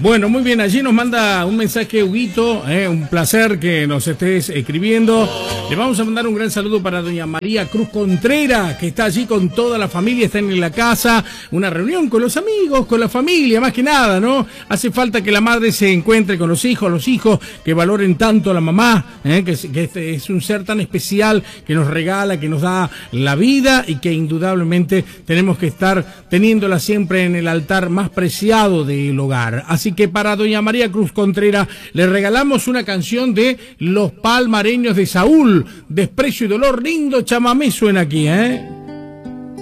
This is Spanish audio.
Bueno, muy bien, allí nos manda un mensaje Huguito, un placer que nos estés escribiendo. Le vamos a mandar un gran saludo para doña María Cruz Contreras, que está allí con toda la familia, están en la casa, una reunión con los amigos, con la familia, más que nada, ¿no? Hace falta que la madre se encuentre con los hijos que valoren tanto a la mamá, que este es un ser tan especial, que nos regala, que nos da la vida y que indudablemente tenemos que estar teniéndola siempre en el altar más preciado del hogar. Así que para doña María Cruz Contreras le regalamos una canción de Los Palmareños de Saúl, Desprecio y Dolor. Lindo chamamé suena aquí,